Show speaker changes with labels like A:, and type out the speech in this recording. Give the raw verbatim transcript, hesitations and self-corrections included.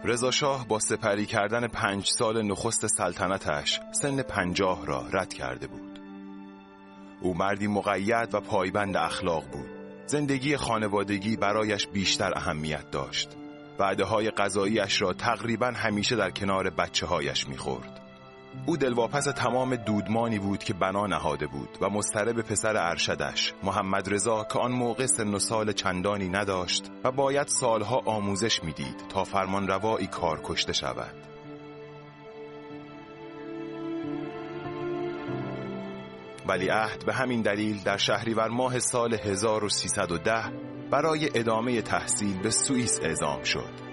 A: رضا شاه با سپری کردن پنج سال نخست سلطنتش سن پنجاه را رد کرده بود. او مردی مقید و پایبند اخلاق بود. زندگی خانوادگی برایش بیشتر اهمیت داشت. وعده‌های غذایی‌اش را تقریباً همیشه در کنار بچه‌هایش می‌خورد. او دلواپس تمام دودمانی بود که بنا نهاده بود و مضطرب پسر ارشدش محمد رضا که آن موقع سن و سال چندانی نداشت و باید سالها آموزش می‌دید تا فرمانروایی کار کشته شود. ولیعهد به همین دلیل در شهریور ماه سال هزار و سیصد و ده برای ادامه تحصیل به سوئیس اعزام شد.